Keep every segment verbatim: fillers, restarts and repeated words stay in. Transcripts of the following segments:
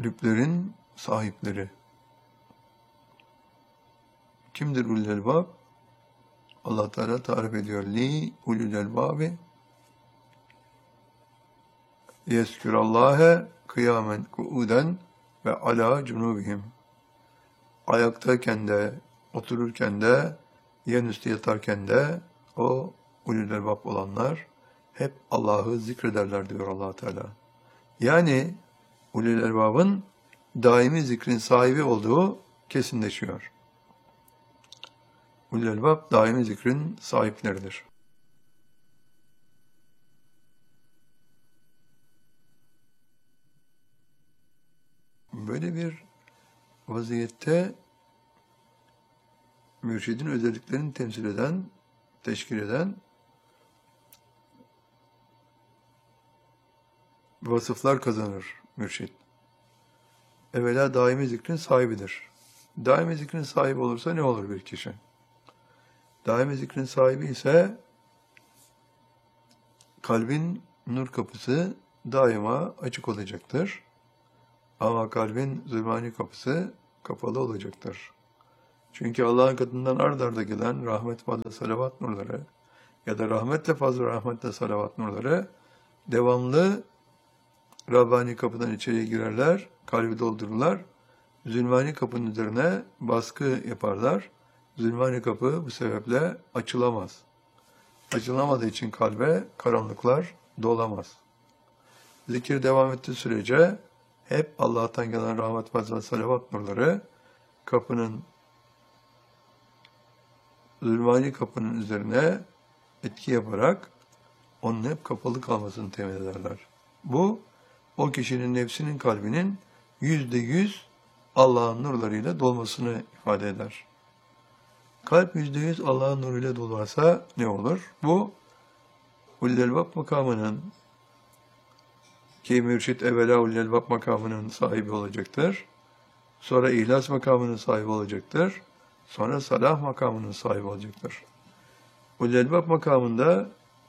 lüblerin sahipleri. Kimdir ulul elbab? Allah Teala tarif ediyor. Li ulul elbabi yezkürallâhe kıyamen kuuden ve ala cunubihim. Ayaktayken de, otururken de, yen üstü yatarken de o ulul elbab olanlar hep Allah'ı zikrederler diyor Allah Teala. Yani ulul elbabın daimi zikrin sahibi olduğu kesinleşiyor. Ulul elbab daimi zikrin sahipleridir. Böyle bir vaziyette mürşidin özelliklerini temsil eden, teşkil eden vasıflar kazanır mürşid. Evvela daimi zikrin sahibidir. Daimi zikrin sahibi olursa ne olur bir kişi? Daimi zikrin sahibi ise kalbin nur kapısı daima açık olacaktır. Ama kalbin zulmani kapısı kapalı olacaktır. Çünkü Allah'ın katından ard arda gelen rahmet fazla salavat nurları ya da rahmetle fazla rahmetle salavat nurları devamlı Rabbani kapıdan içeriye girerler, kalbi doldururlar. Zulmani kapının üzerine baskı yaparlar. Zulmani kapı bu sebeple açılamaz. Açılamadığı için kalbe karanlıklar dolamaz. Zikir devam ettiği sürece hep Allah'tan gelen rahmet ve salavat nurları kapının, zulmani kapının üzerine etki yaparak onun hep kapalı kalmasını temin ederler. Bu, o kişinin nefsinin kalbinin yüzde yüz Allah'ın nurlarıyla dolmasını ifade eder. Kalp yüzde yüz Allah'ın nuruyla dolarsa ne olur? Bu, ulul elbab makamının, ki mürşid evvela ulul elbab makamının sahibi olacaktır. Sonra ihlas makamının sahibi olacaktır. Sonra salah makamının sahibi olacaktır. Ulul elbab makamında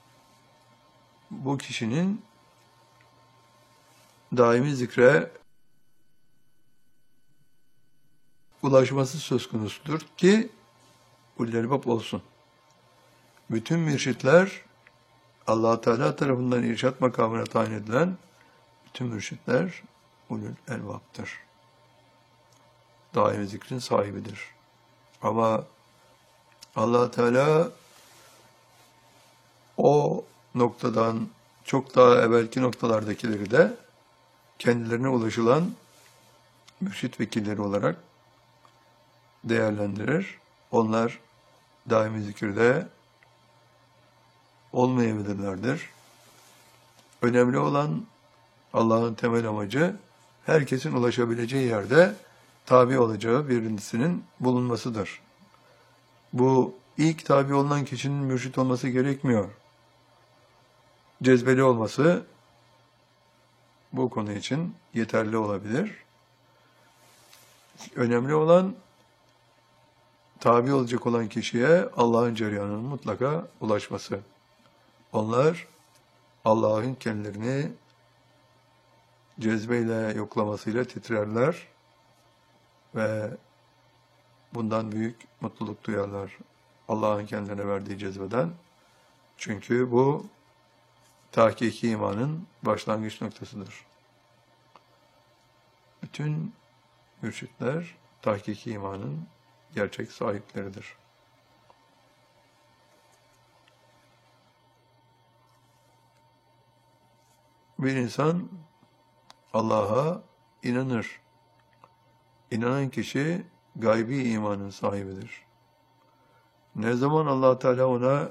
bu kişinin daimi zikre ulaşması söz konusudur ki ulul elbab olsun. Bütün mürşitler Allah Teala tarafından irşat makamına tayin edilen bütün mürşitler ulul elbaptır. Daimi zikrin sahibidir. Ama Allah Teala o noktadan çok daha evvelki noktalardakileri de kendilerine ulaşılan mürşit vekilleri olarak değerlendirir. Onlar daimi zikirde olmayabilirlerdir. Önemli olan Allah'ın temel amacı herkesin ulaşabileceği yerde tabi olacağı birincisinin bulunmasıdır. Bu ilk tabi olunan kişinin mürşit olması gerekmiyor. Cezbeli olması bu konu için yeterli olabilir. Önemli olan tabi olacak olan kişiye Allah'ın cereyanının mutlaka ulaşması. Onlar Allah'ın kendilerini cezbeyle yoklamasıyla titrerler ve bundan büyük mutluluk duyarlar Allah'ın kendilerine verdiği cezbeden. Çünkü bu tahkiki imanın başlangıç noktasıdır. Bütün mürşitler tahkiki imanın gerçek sahipleridir. Bir insan Allah'a inanır. İnanan kişi gaybi imanın sahibidir. Ne zaman Allah Teala ona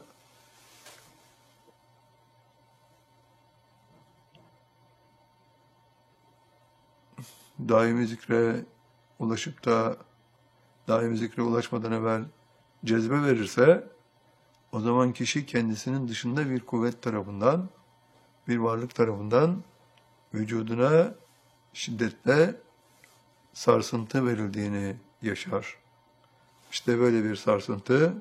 daimi zikre ulaşıp da daimi zikre ulaşmadan evvel cezbe verirse, o zaman kişi kendisinin dışında bir kuvvet tarafından, bir varlık tarafından vücuduna şiddetle sarsıntı verildiğini yaşar. İşte böyle bir sarsıntı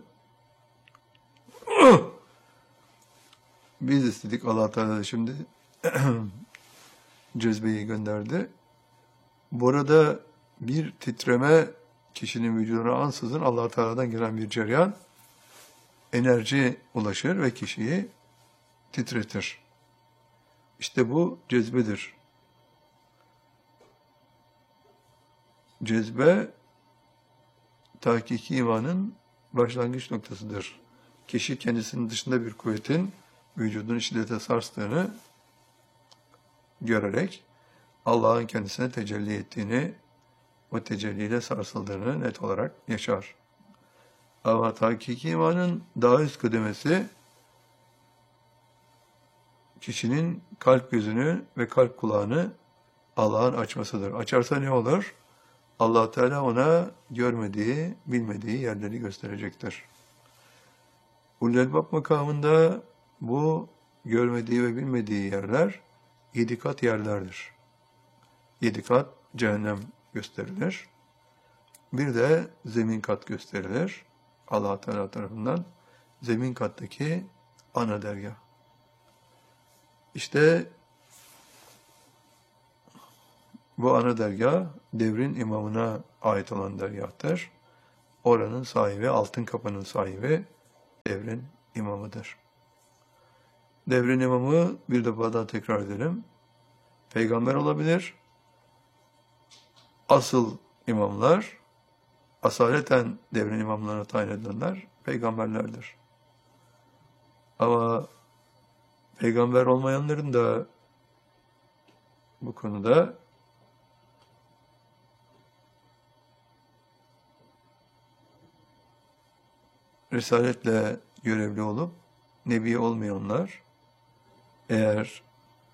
biz istedik, Allah Teala da şimdi cezbeyi gönderdi. Burada bir titreme kişinin vücuduna ansızın Allah Teala'dan gelen bir cereyan enerji ulaşır ve kişiyi titretir. İşte bu cezbedir. Cezbe tahkiki imanın başlangıç noktasıdır. Kişi kendisinin dışında bir kuvvetin vücudunu şiddete sarstığını görerek Allah'ın kendisine tecelli ettiğini, o tecelliyle sarsıldığını net olarak yaşar. Ama tahkiki imanın daha üst kademesi kişinin kalp gözünü ve kalp kulağını Allah'ın açmasıdır. Açarsa ne olur? Allah Teala ona görmediği, bilmediği yerleri gösterecektir. Ulul Elbab makamında bu görmediği ve bilmediği yerler yedi kat yerlerdir. Yedi kat cehennem gösterilir. Bir de zemin kat gösterilir. Allah Teala tarafından zemin kattaki ana dergah. İşte bu ana dergah devrin imamına ait olan dergahtır. Oranın sahibi, altın kapının sahibi devrin imamıdır. Devrin imamı, bir defa daha tekrar edelim, peygamber olabilir. Asıl imamlar, asaleten devrin imamlarına tayin edilenler peygamberlerdir. Ama peygamber olmayanların da bu konuda risaletle görevli olup nebi olmayanlar, eğer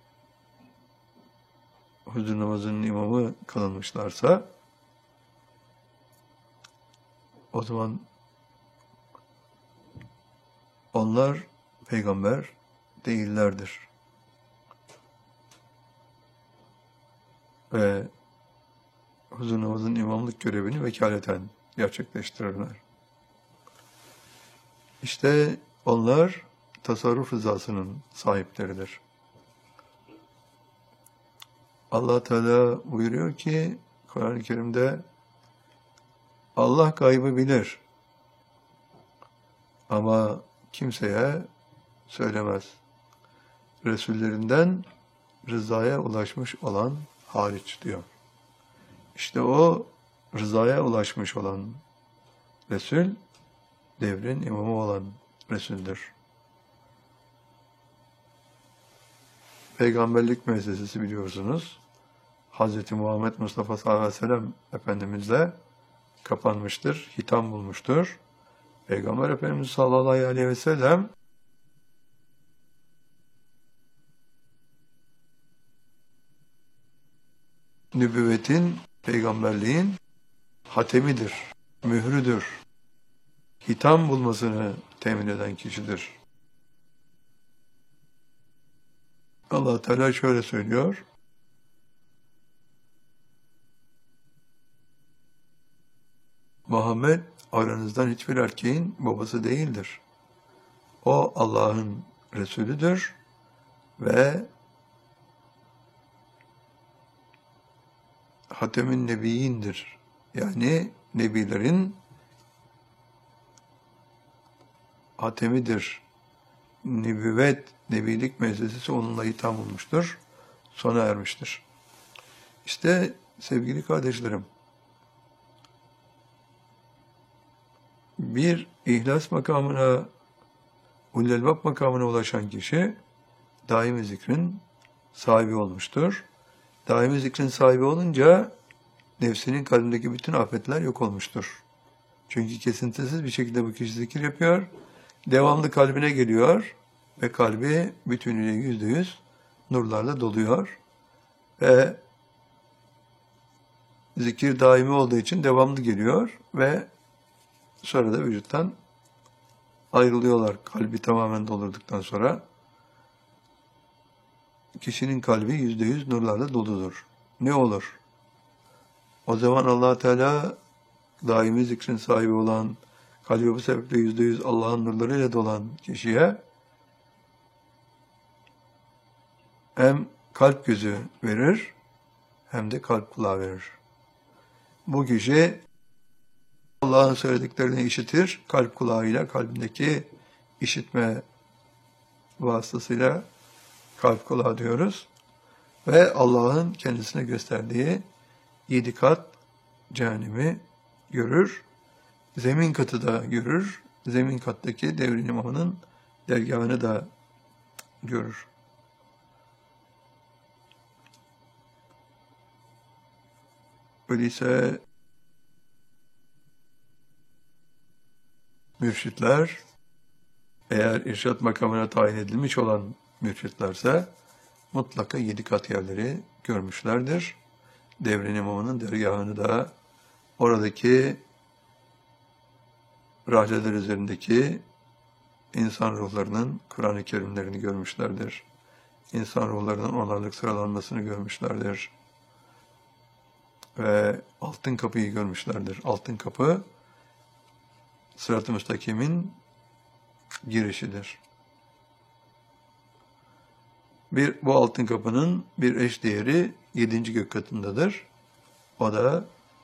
huzur namazının imamı kılınmışlarsa, o zaman onlar peygamber değillerdir. Ve huzur namazının imamlık görevini vekaleten gerçekleştirirler. İşte onlar tasarruf rızasının sahipleridir. Allah Teala buyuruyor ki Kur'an-ı Kerim'de Allah gaybı bilir ama kimseye söylemez. Resullerinden rızaya ulaşmış olan hariç diyor. İşte o rızaya ulaşmış olan Resul, devrin imamı olan Resul'dür. Peygamberlik müessesesi biliyorsunuz, Hz. Muhammed Mustafa sallallahu aleyhi ve sellem Efendimizle kapanmıştır, hitam bulmuştur. Peygamber Efendimiz sallallahu aleyhi ve sellem nübüvvetin, peygamberliğin hatemidir, mührüdür. Hitam bulmasını temin eden kişidir. Allah Teala şöyle söylüyor: Muhammed aranızdan hiçbir erkeğin babası değildir. O Allah'ın Resulüdür ve Hatem-i Nebiyindir. Yani nebilerin hatemidir. Nübüvvet, nebilik müessesesi onunla hitam olmuştur, sona ermiştir. İşte sevgili kardeşlerim, bir ihlas makamına, Ulul Elbab makamına ulaşan kişi daimi zikrin sahibi olmuştur. Daimi zikrin sahibi olunca nefsinin kalbindeki bütün afetler yok olmuştur. Çünkü kesintisiz bir şekilde bu kişi zikir yapıyor, devamlı kalbine geliyor ve kalbi bütünüyle yüzde yüz nurlarla doluyor ve zikir daimi olduğu için devamlı geliyor ve sonra da vücuttan ayrılıyorlar. Kalbi tamamen doldurduktan sonra kişinin kalbi yüzde yüz nurlarla doludur. Ne olur? O zaman Allah Teala daimi zikrin sahibi olan, kalbi bu sebeple yüzde yüz Allah'ın nurlarıyla dolan kişiye hem kalp gözü verir, hem de kalp kulağı verir. Bu kişi Allah'ın söylediklerini işitir, kalp kulağıyla, kalbindeki işitme vasıtasıyla kalp kulağı diyoruz. Ve Allah'ın kendisine gösterdiği yedi kat cehennemi görür. Zemin katı da görür. Zemin kattaki devrin imamının dergahını da görür. Öyleyse mürşitler, eğer irşat makamına tayin edilmiş olan mürşitlerse mutlaka yedi kat yerleri görmüşlerdir. Devrin imamının dergahını da, oradaki rahleler üzerindeki insan ruhlarının Kur'an-ı Kerimlerini görmüşlerdir. İnsan ruhlarının onarlık sıralanmasını görmüşlerdir. Ve altın kapıyı görmüşlerdir. Altın kapı, Sırat-ı Müstakim'in girişidir. Bir, bu altın kapının bir eş değeri yedinci gök katındadır. O da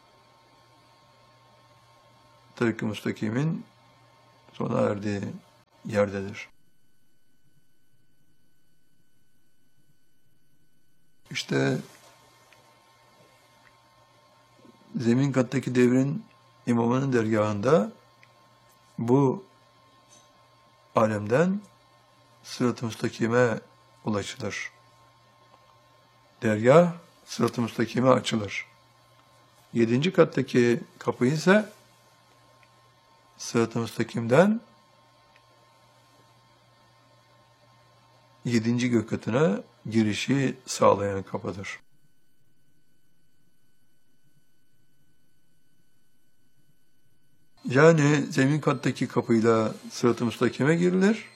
Tarik-ı Müstakim'in sona erdiği yerdedir. İşte zemin kattaki devrin imamının dergahında bu alemden Sırat-ı Müstakim'e ulaşılır. Dergah Sırat-ı Müstakim'e açılır. Yedinci kattaki kapı ise Sırat-ı Müstakim'den yedinci gök katına girişi sağlayan kapıdır. Yani zemin kattaki kapıyla Sırat-ı Müstakim'e girilir.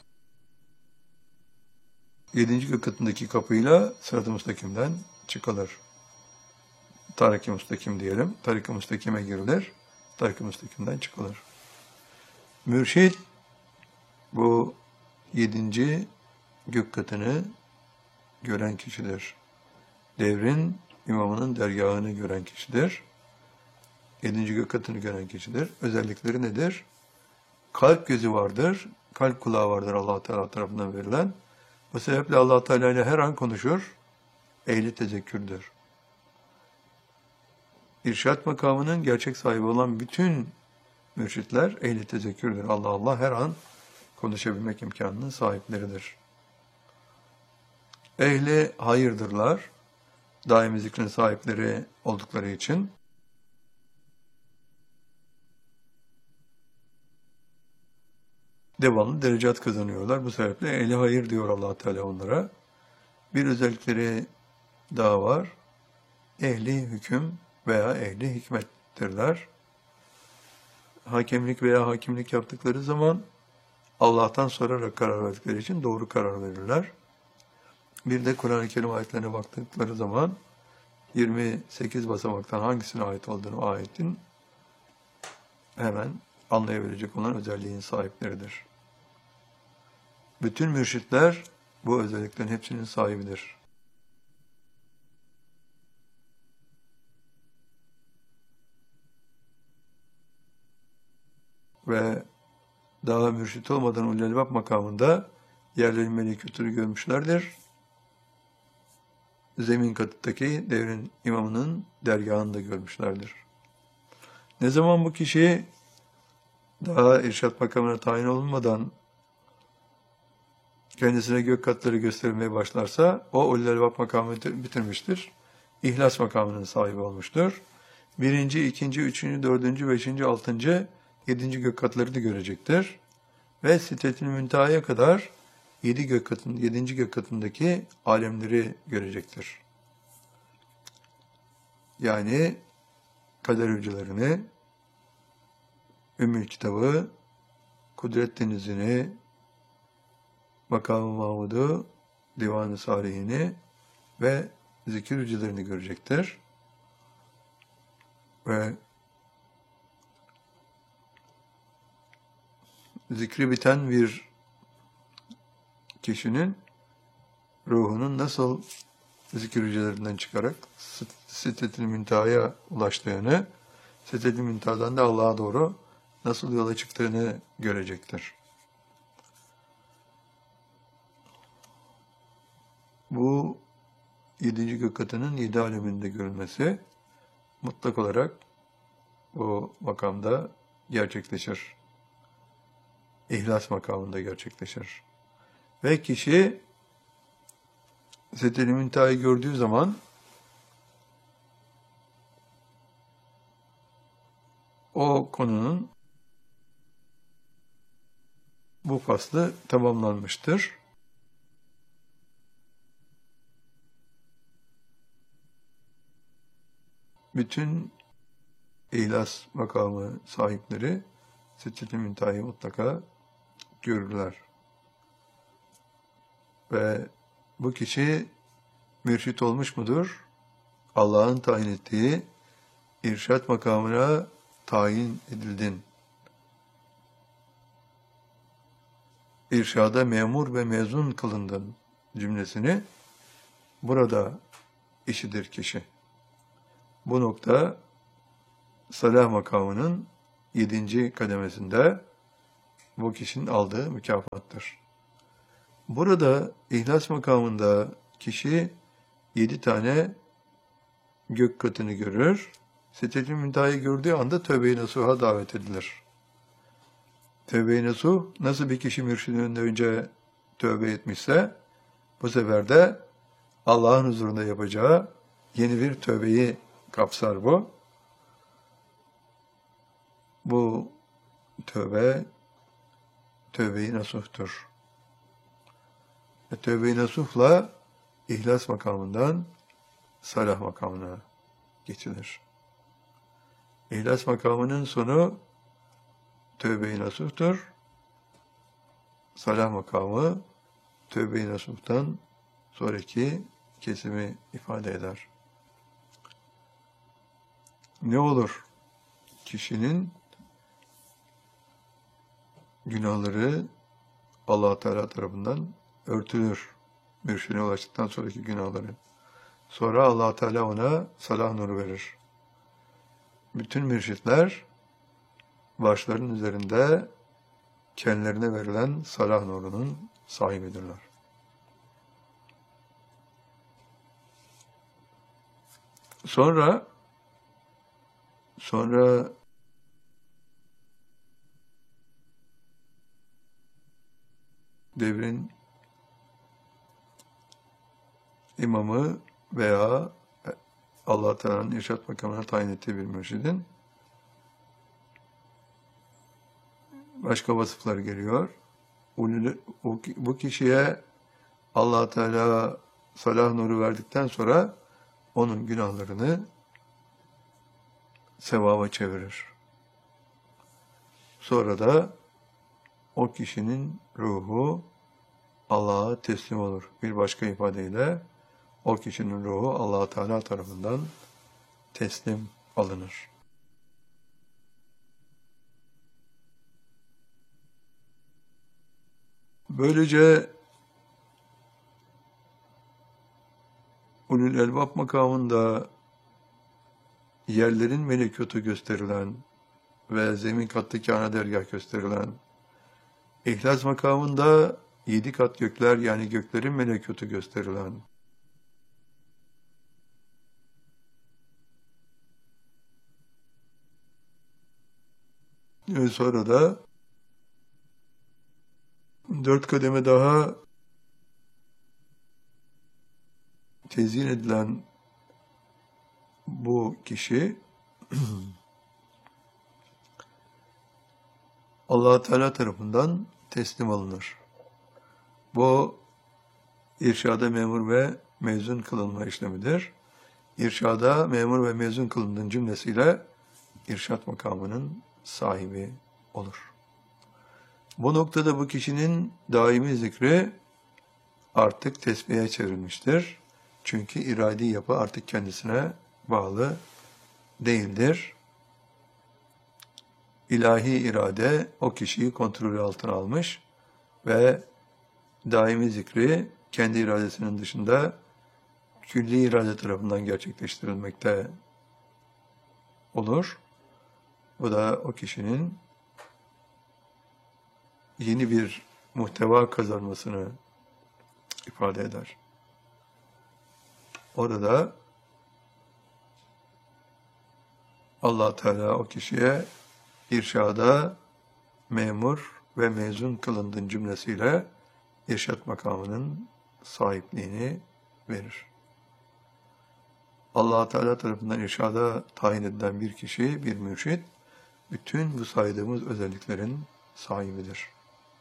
Yedinci gök katındaki kapıyla Sırat-ı Müstakim'den çıkılır. Tarik-i Müstakim diyelim. Tarik-i Müstakim'e girilir. Tarik-i Müstakim'den çıkılır. Mürşid bu yedinci gök katını gören kişidir. Devrin imamının dergahını gören kişidir. Yedinci gök katını gören kişidir. Özellikleri nedir? Kalp gözü vardır, kalp kulağı vardır Allah Teala tarafından verilen. Bu sebeple Allah Teala ile her an konuşur, ehli tezekkürdür. İrşat makamının gerçek sahibi olan bütün mürşitler ehli tezekkürdür. Allah Allah her an konuşabilmek imkanının sahipleridir. Ehli hayırdırlar, daimi zikrin sahipleri oldukları için. Devamlı derecat kazanıyorlar. Bu sebeple ehli hayır diyor Allah Teala onlara. Bir özellikleri daha var. Ehli hüküm veya ehli hikmettirler. Hakemlik veya hakimlik yaptıkları zaman Allah'tan sorarak karar verdikleri için doğru karar verirler. Bir de Kur'an-ı Kerim ayetlerine baktıkları zaman yirmi sekiz basamaktan hangisine ait olduğunu ayetin hemen anlayabilecek olan özelliğin sahipleridir. Bütün mürşitler bu özelliklerin hepsinin sahibidir. Ve daha mürşit olmadan ulul elbab makamında yerlerin melekutunu görmüşlerdir. Zemin katındaki devrin imamının dergahını da görmüşlerdir. Ne zaman bu kişi daha irşat makamına tayin olunmadan kendisine gök katları gösterilmeye başlarsa o ulul elbab makamını bitirmiştir. İhlas makamının sahibi olmuştur. Birinci, ikinci, üçüncü, dördüncü, beşinci, altıncı, yedinci gök katları da görecektir. Ve Sidretül Münteha'ya kadar yedi gök katın, yedinci gök katındaki alemleri görecektir. Yani kader hücrelerini, Ümmül Kitabı, Kudret Denizini, Makam-ı Mahmud'u, Divan-ı Salihini ve zikir hücrelerini görecektir. Ve zikri biten bir kişinin ruhunun nasıl zikir hücrelerinden çıkarak Sidret-i Münteha'ya ulaştığını, Sidret-i Münteha'dan da Allah'a doğru nasıl yola çıktığını görecektir. Bu yedinci gök katının yedi aleminde görülmesi mutlak olarak bu makamda gerçekleşir. İhlas makamında gerçekleşir. Ve kişi Sidret-i Münteha'yı gördüğü zaman o konunun bu faslı tamamlanmıştır. Bütün İhlas makamı sahipleri Sidret-i Münteha'yı mutlaka görürler. Ve bu kişi mürşit olmuş mudur? Allah'ın tayin ettiği irşat makamına tayin edildin. İrşada memur ve mezun kılındın cümlesini burada işidir kişi. Bu nokta salah makamının yedinci kademesinde bu kişinin aldığı mükafattır. Burada ihlas makamında kişi yedi tane gök katını görür. Sidret-i Münteha'yı gördüğü anda tövbe-i nasuha davet edilir. Tövbe-i nasuh nasıl bir kişi mürşidinin önce tövbe etmişse bu sefer de Allah'ın huzurunda yapacağı yeni bir tövbeyi kapsar bu. Bu tövbe, tövbe-i nasuhtur. Ve tövbe-i nasuhla ihlas makamından salah makamına geçilir. İhlas makamının sonu tövbe-i nasuhtur. Salah makamı tövbe-i nasuhtan sonraki kesimi ifade eder. Ne olur? Kişinin günahları Allah Teala tarafından örtülür. Mürşidine ulaştıktan sonraki günahları. Sonra Allah Teala ona salah nuru verir. Bütün mürşitler başlarının üzerinde kendilerine verilen salah nurunun sahibidirler. Sonra sonra devrin imamı veya Allah Teala'nın irşat makamına tayin ettiği bir mürşidin başka vasıfları geliyor. Bu kişiye Allah Teala salah nuru verdikten sonra onun günahlarını sevaba çevirir. Sonra da o kişinin ruhu Allah'a teslim olur. Bir başka ifadeyle o kişinin ruhu Allah Teala tarafından teslim alınır. Böylece Ulul Elbab makamında yerlerin melekutu gösterilen ve zemin kattaki ana dergah gösterilen, İhlas makamında yedi kat gökler yani göklerin melekutu gösterilen, ve sonra da dört kademe daha tezyin edilen bu kişi Allah Teala tarafından teslim alınır. Bu irşada memur ve mezun kılınma işlemidir. İrşada memur ve mezun kılındığın cümlesiyle irşat makamının sahibi olur. Bu noktada bu kişinin daimi zikri artık tesbihe çevrilmiştir. Çünkü iradi yapı artık kendisine bağlı değildir. İlahi irade o kişiyi kontrolü altına almış ve daimi zikri kendi iradesinin dışında külli irade tarafından gerçekleştirilmekte olur. Bu da o kişinin yeni bir muhteva kazanmasını ifade eder. Orada Allah Teala o kişiye irşada memur ve mezun kılındığın cümlesiyle irşat makamının sahipliğini verir. Allah Teala tarafından irşada tayin edilen bir kişi, bir mürşid, bütün bu saydığımız özelliklerin sahibidir.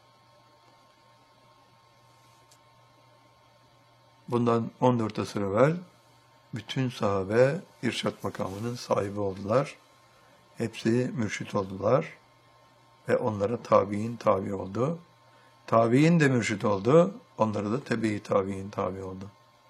Bundan on dört asır evvel bütün sahabe irşat makamının sahibi oldular. Hepsi mürşit oldular ve onlara tabi'in tabi oldu. Tabi'in de mürşit oldu, onlara da tebe-i tabi'in tabi oldu.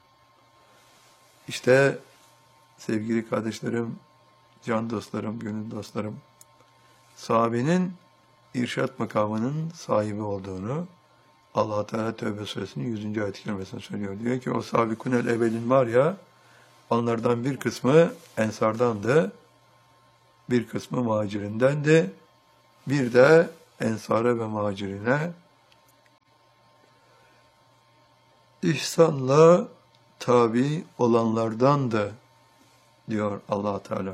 İşte sevgili kardeşlerim, can dostlarım, gönül dostlarım, sahabenin irşat makamının sahibi olduğunu Allah Teala Tevbe Suresinin yüzüncü ayet-i kerimesinde söylüyor. Diyor ki o sabikunel evvelin var ya, onlardan bir kısmı ensardandı, bir kısmı muhacirindendi, bir de ensara ve muhacirine ihsanla tabi olanlardandı diyor Allah Teala.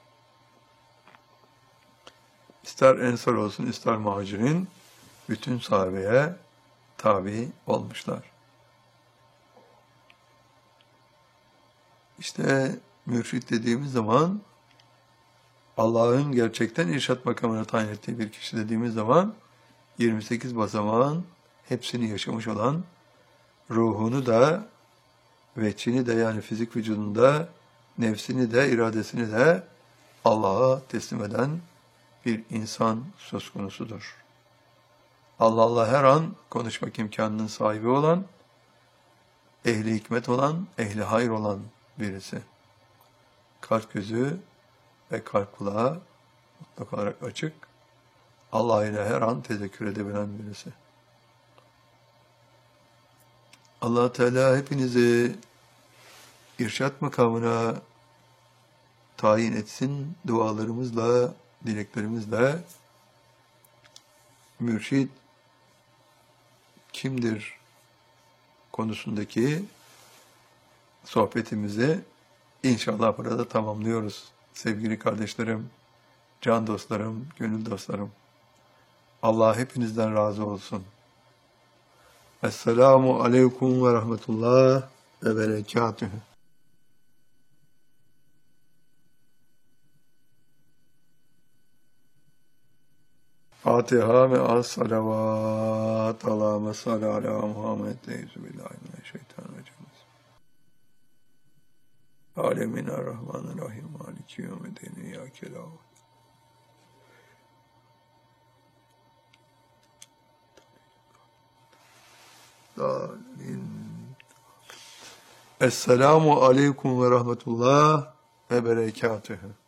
İster ensar olsun, ister muhacirin, bütün sahabeye tabi olmuşlar. İşte mürşid dediğimiz zaman, Allah'ın gerçekten irşat makamına tayin ettiği bir kişi dediğimiz zaman, yirmi sekiz basamağın hepsini yaşamış olan, ruhunu da, veçhini de yani fizik vücudunda, nefsini de, iradesini de Allah'a teslim eden bir insan söz konusudur. Allah Allah her an konuşmak imkanının sahibi olan, ehli hikmet olan, ehli hayır olan birisi. Kalp gözü ve kalp kulağı mutlak olarak açık, Allah ile her an tezekkür edebilen birisi. Allah Teala hepinizi irşat makamına tayin etsin, dualarımızla, dileklerimizle. Mürşid kimdir konusundaki sohbetimizi inşallah burada tamamlıyoruz. Sevgili kardeşlerim, can dostlarım, gönül dostlarım. Allah hepinizden razı olsun. Esselamu aleyküm ve rahmetullah ve berekatühü. Fatiha ve as-salavat ala mesala ala Muhammed Euzubillahimineşşeytanirracim. Aleminarrahmanirrahim. Maliki yevmiddin. İyyâke na'budu. Esselamu aleyküm ve rahmetullah ve berekatühü.